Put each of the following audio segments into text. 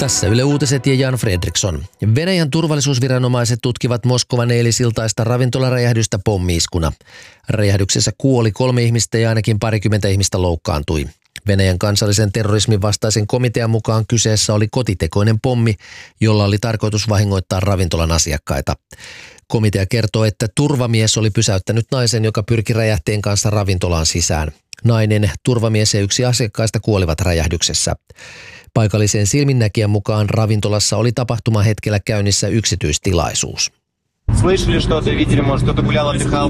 Tässä Yle Uutiset ja Jan Fredriksson. Venäjän turvallisuusviranomaiset tutkivat Moskovan eilisiltaista ravintolaräjähdystä pommi-iskuna. Räjähdyksessä kuoli 3 ihmistä ja ainakin 20 ihmistä loukkaantui. Venäjän kansallisen terrorismin vastaisen komitean mukaan kyseessä oli kotitekoinen pommi, jolla oli tarkoitus vahingoittaa ravintolan asiakkaita. Komitea kertoo, että turvamies oli pysäyttänyt naisen, joka pyrki räjähteen kanssa ravintolaan sisään. Nainen, turvamies ja 1 asiakkaista kuolivat räjähdyksessä. Paikallisen silminnäkijän mukaan ravintolassa oli tapahtumahetkellä käynnissä yksityistilaisuus. Слышали что-то, видели, может, кто-то гулял, отдыхал?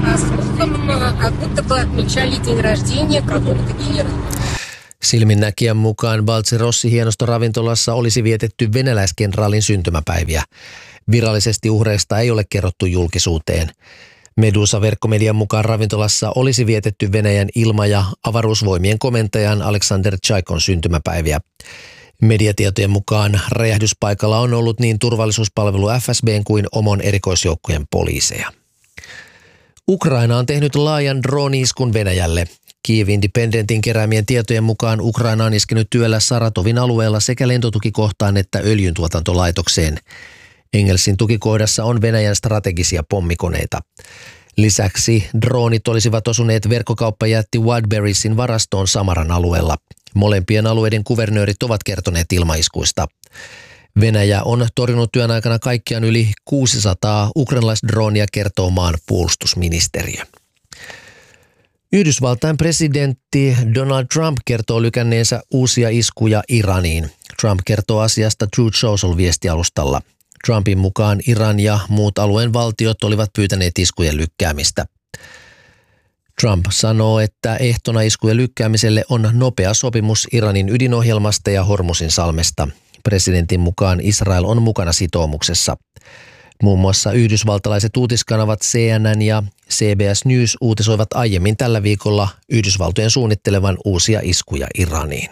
Silminnäkijän mukaan Baltserossi hienostoravintolassa olisi vietetty venäläiskenraalin syntymäpäiviä. Virallisesti uhreista ei ole kerrottu julkisuuteen. Medusa-verkkomedian mukaan ravintolassa olisi vietetty Venäjän ilma- ja avaruusvoimien komentajan Aleksander Tsaikon syntymäpäiviä. Mediatietojen mukaan räjähdyspaikalla on ollut niin turvallisuuspalvelu FSB:n kuin OMON erikoisjoukkojen poliiseja. Ukraina on tehnyt laajan drone-iskun Venäjälle. Kyiv Independentin keräämien tietojen mukaan Ukraina on iskenyt yöllä Saratovin alueella sekä lentotukikohtaan että öljyntuotantolaitokseen. Engelsin tukikohdassa on Venäjän strategisia pommikoneita. Lisäksi droonit olisivat osuneet verkkokauppajätti Wildberriesin varastoon Samaran alueella. Molempien alueiden kuvernöörit ovat kertoneet ilmaiskuista. Venäjä on torjunut työn aikana kaikkiaan yli 600 ukrainalaisdroonia, kertoo maan puolustusministeriö. Yhdysvaltain presidentti Donald Trump kertoo lykänneensä uusia iskuja Iraniin. Trump kertoo asiasta Truth Social-viestialustalla. Trumpin mukaan Iran ja muut alueen valtiot olivat pyytäneet iskujen lykkäämistä. Trump sanoo, että ehtona iskujen lykkäämiselle on nopea sopimus Iranin ydinohjelmasta ja Hormuzin salmesta. Presidentin mukaan Israel on mukana sitoumuksessa. Muun muassa yhdysvaltalaiset uutiskanavat CNN ja CBS News uutisoivat aiemmin tällä viikolla Yhdysvaltojen suunnittelevan uusia iskuja Iraniin.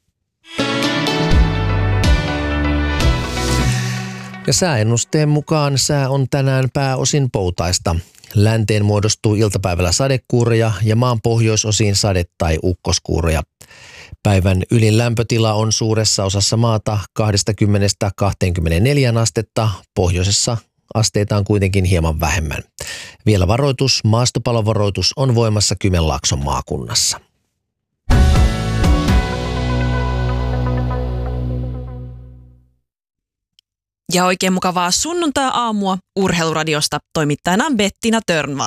Ja sääennusteen mukaan sää on tänään pääosin poutaista. Länteen muodostuu iltapäivällä sadekuuroja ja maan pohjoisosiin sade- tai ukkoskuuroja. Päivän ylin lämpötila on suuressa osassa maata 20–24 astetta, pohjoisessa asteita on kuitenkin hieman vähemmän. Vielä varoitus, maastopalavaroitus on voimassa Kymenlaakson maakunnassa. Ja oikein mukavaa sunnuntai-aamua Urheiluradiosta, toimittajana Bettina Törnvall.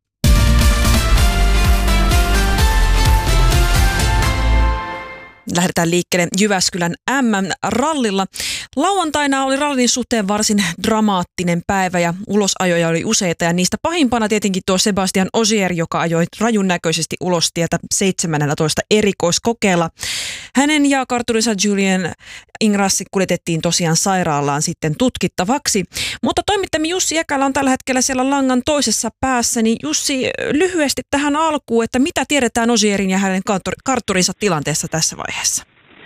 Lähdetään liikkeelle Jyväskylän MM-rallilla. Lauantaina oli rallin suhteen varsin dramaattinen päivä ja ulosajoja oli useita ja niistä pahimpana tietenkin tuo Sebastian Ogier, joka ajoi rajun näköisesti ulos tietä 17 erikoiskokeella. Hänen ja kartturinsa Julien Ingrassi kuljetettiin tosiaan sairaalaan sitten tutkittavaksi. Mutta toimittajamme Jussi Ekälä on tällä hetkellä siellä langan toisessa päässä. Niin Jussi, lyhyesti tähän alkuun, että mitä tiedetään Ogierin ja hänen kartturinsa tilanteessa tässä vaiheessa?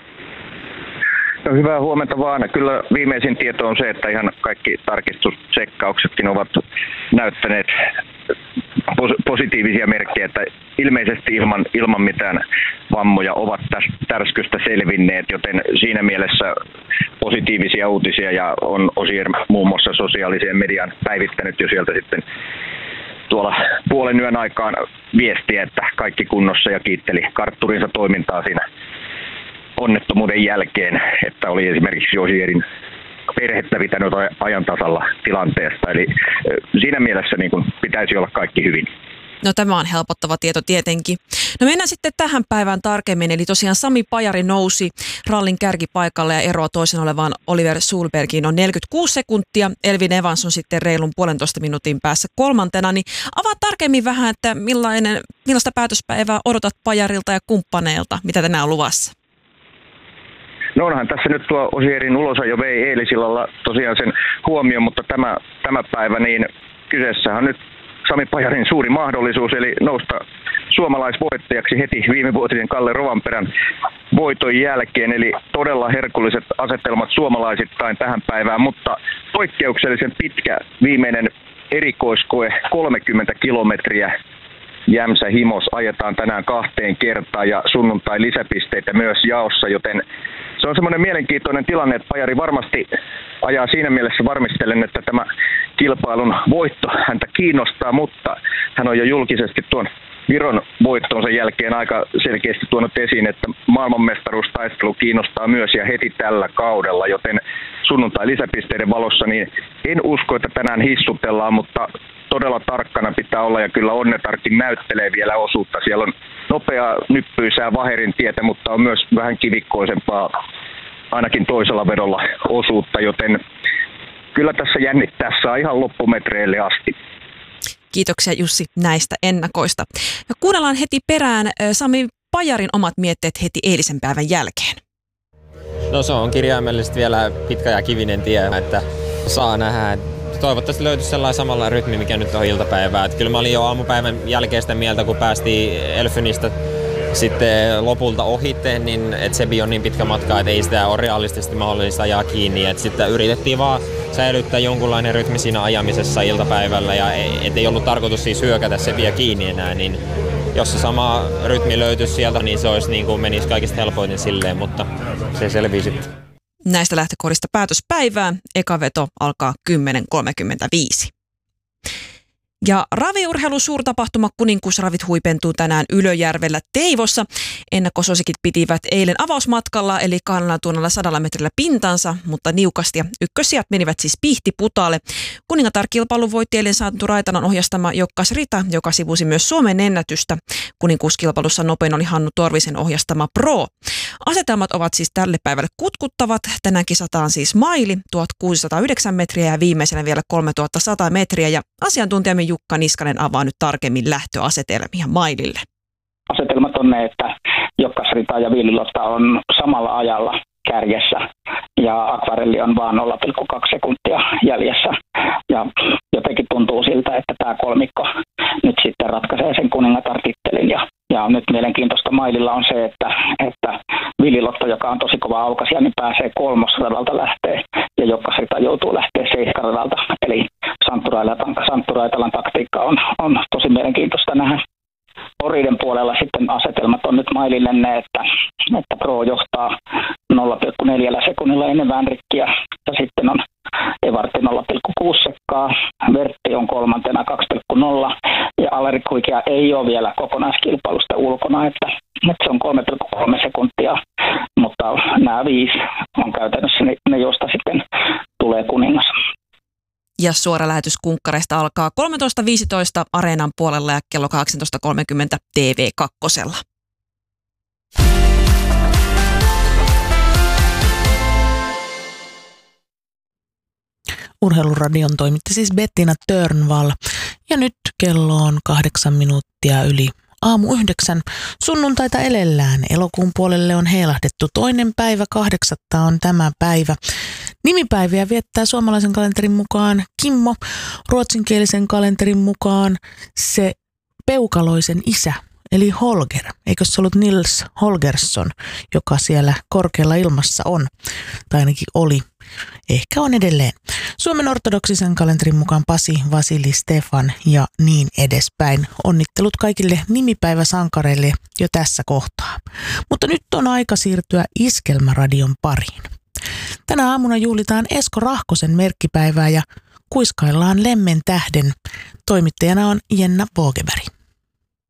No, hyvää huomenta vaan. Kyllä viimeisin tieto on se, että ihan kaikki tarkistustsekkauksetkin ovat näyttäneet positiivisia merkkejä, että ilmeisesti ilman mitään vammoja ovat tästä tärskystä selvinneet, joten siinä mielessä positiivisia uutisia ja on Ogier muun muassa sosiaaliseen mediaan päivittänyt jo sieltä sitten tuolla puolen yön aikaan viestiä, että kaikki kunnossa ja kiitteli kartturinsa toimintaa siinä onnettomuuden jälkeen, että oli esimerkiksi Ogierin perhettä pitänyt ajan tasalla tilanteesta. Eli siinä mielessä niin kuin pitäisi olla kaikki hyvin. No tämä on helpottava tieto tietenkin. No mennään sitten tähän päivään tarkemmin. Eli tosiaan Sami Pajari nousi rallin kärkipaikalle ja eroa toisen olevaan Oliver Solbergiin on 46 sekuntia. Elfyn Evans on sitten reilun 1,5 minuutin päässä kolmantena. Niin avaa tarkemmin vähän, että millaista päätöspäivää odotat Pajarilta ja kumppaneilta, mitä tänään on luvassa? No onhan tässä nyt tuo Ogierin ulosajo vei eilisillalla tosiaan sen huomioon, mutta tämä päivä, niin kyseessähän on nyt Sami Pajarin suuri mahdollisuus, eli nousta suomalaisvoittajaksi heti viimevuotisen Kalle Rovanperän voiton jälkeen, eli todella herkulliset asetelmat suomalaisittain tähän päivään, mutta poikkeuksellisen pitkä viimeinen erikoiskoe 30 kilometriä. Jämsä Himos ajetaan tänään 2 kertaan ja sunnuntai lisäpisteitä myös jaossa, joten se on semmoinen mielenkiintoinen tilanne, että Pajari varmasti ajaa siinä mielessä varmistellen, että tämä kilpailun voitto häntä kiinnostaa, mutta hän on jo julkisesti tuon Viron voittonsa jälkeen aika selkeästi tuonut esiin, että maailmanmestaruustaistelu kiinnostaa myös ja heti tällä kaudella, joten sunnuntai lisäpisteiden valossa niin en usko, että tänään hissutellaan, mutta todella tarkkana pitää olla ja kyllä Onnetarkin näyttelee vielä osuutta. Siellä on nopeaa nyppyisää Vaherin tietä, mutta on myös vähän kivikkoisempaa ainakin toisella vedolla osuutta, joten kyllä tässä jännittää saa ihan loppumetreille asti. Kiitoksia Jussi näistä ennakoista. Ja kuunnellaan heti perään Sami Pajarin omat mietteet heti eilisen päivän jälkeen. No se on kirjaimellisesti vielä pitkä ja kivinen tie, että saa nähdä. Toivottavasti löytyisi sellainen samalla rytmi, mikä nyt on iltapäivää. Että kyllä mä olin jo aamupäivän jälkeen sitä mieltä, kun päästiin Elfynistä sitten lopulta ohitte, niin että Sebi on niin pitkä matka, että ei sitä ole realistisesti mahdollista ajaa kiinni. Että sitten yritettiin vaan säilyttää jonkunlainen rytmi siinä ajamisessa iltapäivällä ja ei ollut tarkoitus siis hyökätä Sebiä kiinni enää. Niin jos se sama rytmi löytyisi sieltä, niin se olisi niin kuin menisi kaikista helpoiten silleen, mutta se selvii sitten. Näistä lähtökohdista päätöspäivää. Eka veto alkaa 10.35. Ja raviurheilu suurtapahtuma Kuninkuusravit huipentuu tänään Ylöjärvellä Teivossa. Ennakkosuosikit pitivät eilen avausmatkalla eli 2,100 metrillä pintansa, mutta niukasti ja ykkössijat menivät siis Pihtiputaalle. Kuningatar-kilpailun voitti eilen Santtu Raitalan ohjastama Jokkas Rita, joka sivusi myös Suomen ennätystä. Kuninkuuskilpailussa nopein oli Hannu Torvisen ohjastama Pro. Asetelmat ovat siis tälle päivälle kutkuttavat. Tänään kisataan siis maili 1609 metriä ja viimeisenä vielä 3100 metriä ja asiantuntijamme Jukka Niskanen avaa nyt tarkemmin lähtöasetelmia mailille. Asetelmat on ne, että Jokkasrita ja Villilotta on samalla ajalla kärjessä ja Akvarelli on vaan 0,2 sekuntia jäljessä. Ja jotenkin tuntuu siltä, että tämä kolmikko nyt sitten ratkaisee sen kuningatar-tittelin. Ja nyt mielenkiintoista maililla on se, että Villilotta, joka on tosi kova aukaisija, niin pääsee kolmosradalta lähtee ja Jokkasrita joutuu lähteä seiskaradalta. Eli Santtu Raitalan taktiikka on tosi mielenkiintoista nähdä. Oriden puolella sitten asetelmat on nyt mailille ne, että Pro johtaa 0,4 sekunnilla ennen Vänrikkiä ja sitten on Evartti 0,6 sekkaa, Vertti on kolmantena 2,0 ja Alerikuikea ei ole vielä kokonaiskilpailusta ulkona, että se on 3,3 sekuntia, mutta nämä 5 on käytännössä ne joista sitten tulee kuningas. Ja suora lähetys kunkkareista alkaa 13.15 Areenan puolella ja kello 18.30 TV2. Urheiluradion toimitti siis Bettina Törnvall. Ja nyt kello on 8 minuuttia yli aamu 9. Sunnuntaita elellään. Elokuun puolelle on heilahdettu. 2.8. on tämä päivä. Nimipäiviä viettää suomalaisen kalenterin mukaan Kimmo, ruotsinkielisen kalenterin mukaan se peukaloisen isä, eli Holger. Eikö se ollut Nils Holgersson, joka siellä korkealla ilmassa on, tai ainakin oli. Ehkä on edelleen. Suomen ortodoksisen kalenterin mukaan Pasi, Vasili, Stefan ja niin edespäin. Onnittelut kaikille nimipäiväsankareille jo tässä kohtaa. Mutta nyt on aika siirtyä Iskelmäradion pariin. Tänä aamuna juhlitaan Esko Rahkosen merkkipäivää ja kuiskaillaan Lemmen tähden. Toimittajana on Jenna Vågeberg.